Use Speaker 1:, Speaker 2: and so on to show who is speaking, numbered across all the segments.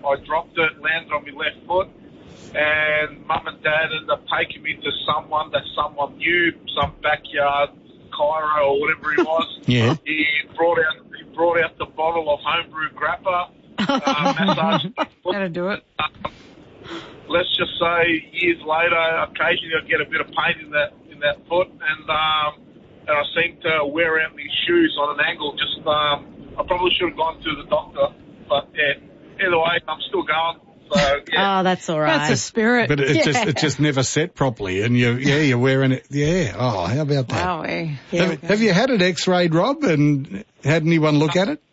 Speaker 1: I dropped it, landed on my left foot, and Mum and Dad ended up taking me to someone that someone knew, some backyard chiro or whatever he was.
Speaker 2: Yeah.
Speaker 1: He brought out the bottle of homebrew grappa, massage.
Speaker 3: That'll do it.
Speaker 1: Let's just say years later, occasionally I get a bit of pain in that foot, and I seem to wear out my shoes on an angle. Just I probably should have gone to the doctor, but yeah, either way, I'm still going. So yeah.
Speaker 4: Oh, that's all right.
Speaker 3: That's a spirit.
Speaker 2: But it just never set properly, and you're wearing it. Yeah. Oh, how about that?
Speaker 3: Wow.
Speaker 2: Have you had it X-rayed, Rob, and had anyone look at it?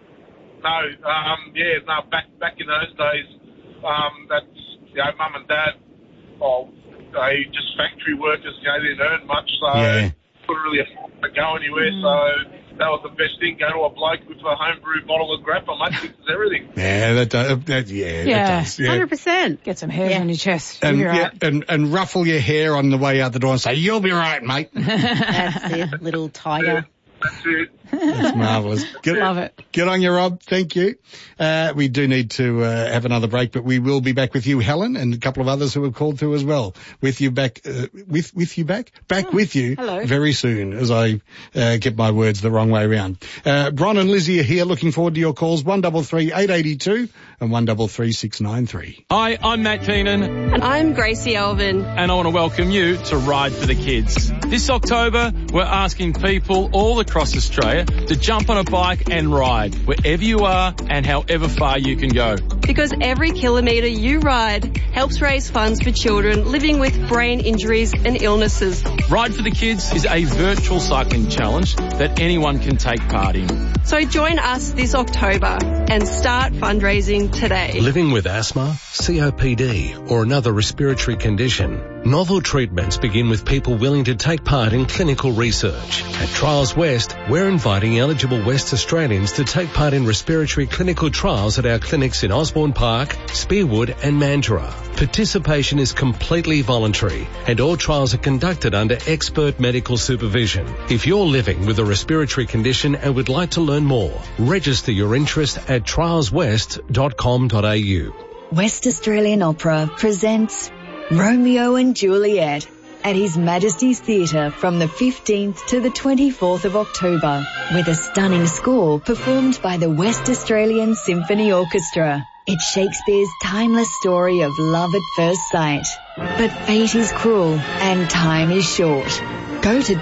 Speaker 1: No. Back in those days, that's Mum and Dad. They just factory workers. They didn't earn much, so couldn't really afford to go anywhere. So that was the best thing. Go to a bloke with a homebrew bottle of grappa, mate. Fixes everything.
Speaker 2: Yeah, that does. Yeah.
Speaker 4: 100%.
Speaker 3: Get some hairs on your chest.
Speaker 2: And ruffle your hair on the way out the door and say, "You'll be right, mate."
Speaker 4: That's it, little tiger.
Speaker 1: That's it.
Speaker 2: That's marvellous.
Speaker 3: Love it.
Speaker 2: Good on you, Rob. Thank you. We do need to have another break, but we will be back with you, Helen, and a couple of others who have called through as well. With you back, with you
Speaker 3: hello.
Speaker 2: very soon, as I get my words the wrong way around. Bron and Lizzie are here, looking forward to your calls, 133 882 and 133 693.
Speaker 5: Hi, I'm Matt Keenan.
Speaker 6: And I'm Gracie Elvin.
Speaker 5: And I want to welcome you to Ride for the Kids. This October, we're asking people all across Australia to jump on a bike and ride wherever you are and however far you can go.
Speaker 6: Because every kilometre you ride helps raise funds for children living with brain injuries and illnesses.
Speaker 5: Ride for the Kids is a virtual cycling challenge that anyone can take part in.
Speaker 6: So join us this October and start fundraising today.
Speaker 7: Living with asthma, COPD or another respiratory condition, novel treatments begin with people willing to take part in clinical research. At Trials West, we're inviting eligible West Australians to take part in respiratory clinical trials at our clinics in Osborne Park, Spearwood and Mandurah. Participation is completely voluntary and all trials are conducted under expert medical supervision. If you're living with a respiratory condition and would like to learn more, register your interest at trialswest.com.au.
Speaker 8: West Australian Opera presents Romeo and Juliet at His Majesty's Theatre from the 15th to the 24th of October, with a stunning score performed by the West Australian Symphony Orchestra. It's Shakespeare's timeless story of love at first sight. But fate is cruel and time is short. Go to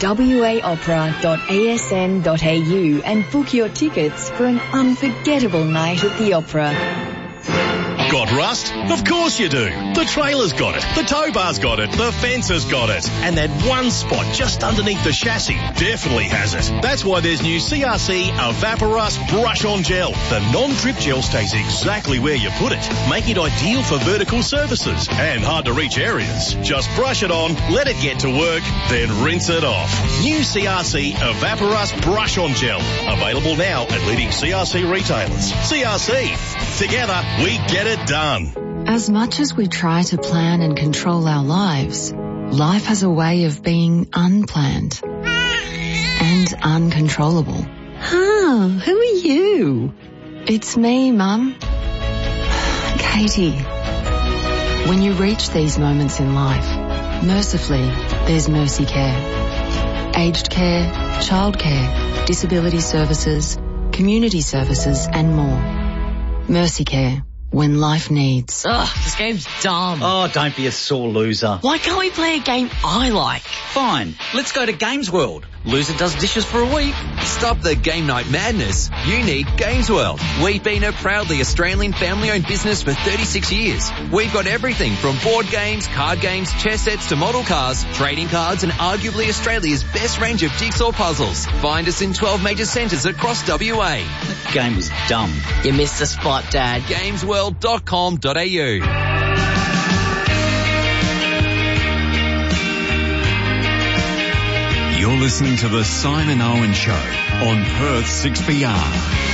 Speaker 8: waopera.asn.au and book your tickets for an unforgettable night at the opera.
Speaker 9: Got rust? Of course you do. The trailer's got it. The tow bar's got it. The fence has got it. And that one spot just underneath the chassis definitely has it. That's why there's new CRC Evaporust Brush On Gel. The non-drip gel stays exactly where you put it, making it ideal for vertical surfaces and hard-to-reach areas. Just brush it on, let it get to work, then rinse it off. New CRC Evaporust Brush On Gel. Available now at leading CRC retailers. CRC. Together, we get it done.
Speaker 10: As much as we try to plan and control our lives, life has a way of being unplanned and uncontrollable.
Speaker 4: Who are you?
Speaker 10: It's me, Mum. Katie. When you reach these moments in life, mercifully, there's Mercy Care. Aged care, childcare, disability services, community services and more. Mercy Care. When life needs.
Speaker 11: Ugh, this game's dumb.
Speaker 12: Oh, don't be a sore loser.
Speaker 11: Why can't we play a game I like?
Speaker 12: Fine, let's go to Games World. Loser does dishes for a week.
Speaker 13: Stop the game night madness. You need Games World. We've been a proudly Australian family-owned business for 36 years. We've got everything from board games, card games, chess sets to model cars, trading cards and arguably Australia's best range of jigsaw puzzles. Find us in 12 major centres across WA.
Speaker 12: That game was dumb.
Speaker 11: You missed the spot, Dad.
Speaker 13: Gamesworld.com.au.
Speaker 14: You're listening to the Simon Owen Show on Perth 6PR.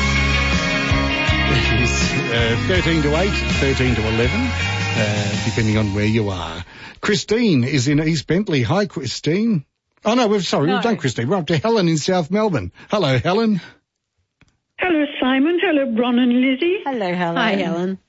Speaker 2: It is 13 to 8, 13 to 11, depending on where you are. Christine is in East Bentley. Hi, Christine. Oh, no, we've done Christine. We're up to Helen in South Melbourne. Hello, Helen.
Speaker 15: Hello, Simon. Hello, Bron and Lizzie.
Speaker 3: Hello, Helen.
Speaker 4: Hi, Helen.